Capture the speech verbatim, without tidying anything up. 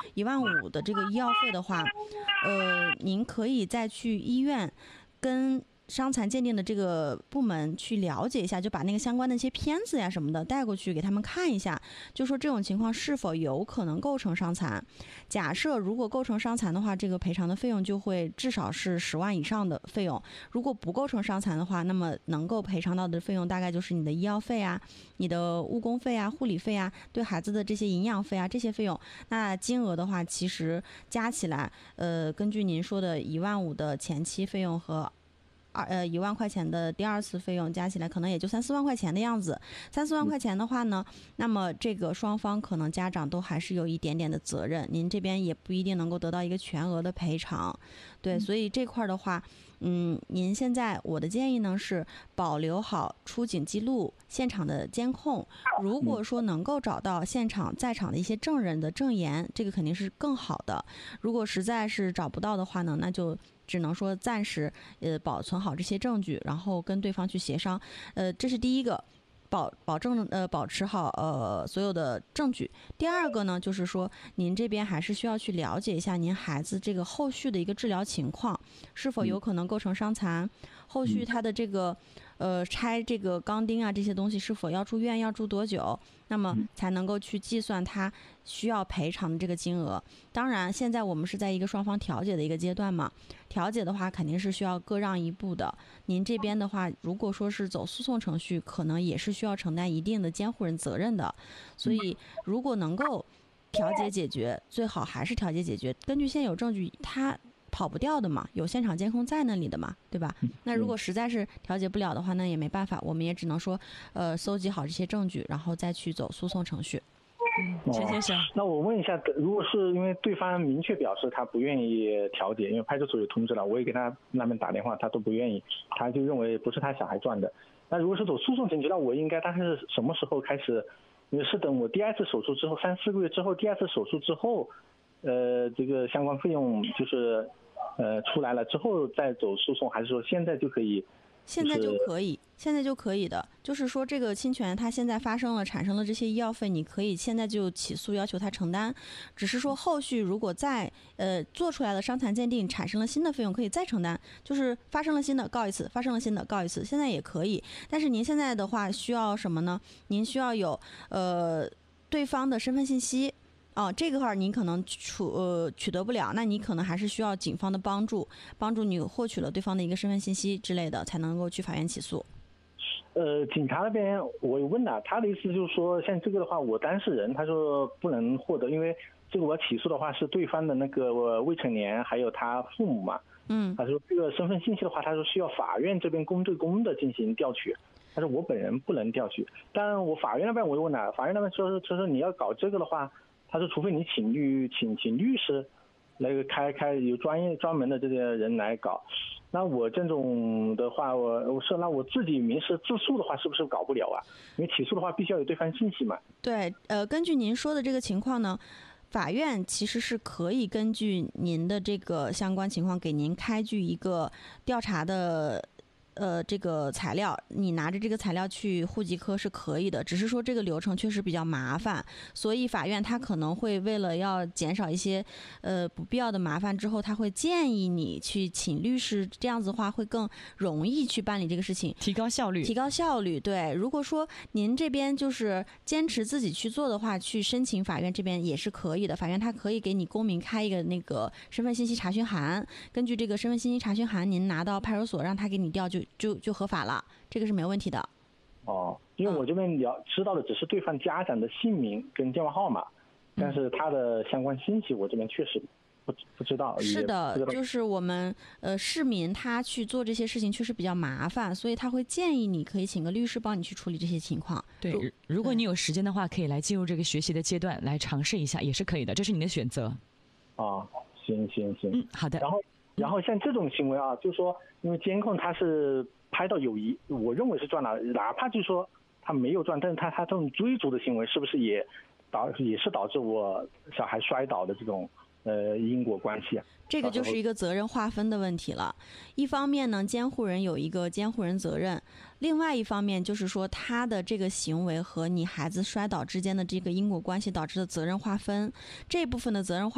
一万五的这个医药费的话，呃，您可以再去医院跟伤残鉴定的这个部门去了解一下，就把那个相关的一些片子呀什么的带过去给他们看一下，就说这种情况是否有可能构成伤残。假设如果构成伤残的话，这个赔偿的费用就会至少是十万以上的费用。如果不构成伤残的话，那么能够赔偿到的费用大概就是你的医药费啊、你的误工费啊、护理费啊、对孩子的这些营养费啊这些费用。那金额的话，其实加起来，呃，根据您说的一万五的前期费用和二呃一万块钱的第二次费用加起来，可能也就三四万块钱的样子。三四万块钱的话呢，那么这个双方可能家长都还是有一点点的责任，您这边也不一定能够得到一个全额的赔偿。对，所以这块的话，嗯，您现在我的建议呢是保留好出警记录、现场的监控。如果说能够找到现场在场的一些证人的证言，这个肯定是更好的。如果实在是找不到的话呢，那就只能说暂时呃保存好这些证据，然后跟对方去协商。呃，这是第一个。保保证呃保持好呃所有的证据。第二个呢，就是说您这边还是需要去了解一下您孩子这个后续的一个治疗情况，是否有可能构成伤残，后续他的这个呃拆这个钢钉啊这些东西是否要住院，要住多久，那么才能够去计算他需要赔偿的这个金额。当然现在我们是在一个双方调解的一个阶段嘛，调解的话肯定是需要各让一步的。您这边的话，如果说是走诉讼程序，可能也是需要承担一定的监护人责任的。所以如果能够调解解决，最好还是调解解决。根据现有证据，他跑不掉的嘛，有现场监控在那里的嘛，对吧？那如果实在是调解不了的话，那也没办法，我们也只能说呃搜集好这些证据，然后再去走诉讼程序。 嗯，陈先生、哦，那我问一下，如果是因为对方明确表示他不愿意调解，因为派出所有通知了，我也给他那边打电话，他都不愿意，他就认为不是他小孩赚的。那如果是走诉讼程序，那我应该大概是什么时候开始？因为是等我第二次手术之后，三四个月之后，第二次手术之后，呃，这个相关费用就是呃出来了之后再走诉讼，还是说现在就可以？ 现在就可以，现在就可以的。就是说，这个侵权它现在发生了，产生了这些医药费，你可以现在就起诉要求他承担。只是说后续如果再呃做出来的伤残鉴定产生了新的费用，可以再承担。就是发生了新的告一次，发生了新的告一次，现在也可以。但是您现在的话需要什么呢？您需要有呃对方的身份信息。哦，这个块你可能取呃取得不了，那你可能还是需要警方的帮助，帮助你获取了对方的一个身份信息之类的，才能够去法院起诉。 呃，警察那边我有问了，他的意思就是说，像这个的话，我当事人他说不能获得，因为这个我起诉的话是对方的那个未成年还有他父母嘛。 嗯， 他说这个身份信息的话，他说需要法院这边公对公的进行调取。他说我本人不能调取，但我法院那边我又问了，法院那边说说说你要搞这个的话。他说，除非你请律请请律师来开开有专业专门的这个人来搞，那我这种的话，我我说那我自己民事自诉的话，是不是搞不了啊？因为起诉的话，必须要有对方信息嘛。 对，呃，根据您说的这个情况呢，法院其实是可以根据您的这个相关情况，给您开具一个调查的。呃，这个材料你拿着这个材料去户籍科是可以的，只是说这个流程确实比较麻烦，所以法院他可能会为了要减少一些呃不必要的麻烦，之后他会建议你去请律师，这样子的话会更容易去办理这个事情， 提高效率。 提高效率，对。如果说您这边就是坚持自己去做的话，去申请法院这边也是可以的，法院他可以给你公民开一个那个身份信息查询函，根据这个身份信息查询函，您拿到派出所让他给你调就。就就合法了，这个是没有问题的。 哦，因为我这边了知道的只是对方家长的姓名跟电话号码，但是他的相关信息我这边确实不不知道。 是的，就是我们呃市民他去做这些事情确实比较麻烦，所以他会建议你可以请个律师帮你去处理这些情况。 对，如如果你有时间的话，可以来进入这个学习的阶段来尝试一下，也是可以的，这是你的选择。 啊，行行行， 嗯，好的。 然后。然后像这种行为啊，就是说，因为监控它是拍到有一，我认为是赚了，哪怕就是说他没有赚，但是他他这种追逐的行为，是不是也导也是导致我小孩摔倒的这种呃因果关系啊？ 这个就是一个责任划分的问题了。一方面呢，监护人有一个监护人责任，另外一方面就是说他的这个行为和你孩子摔倒之间的这个因果关系导致的责任划分，这部分的责任划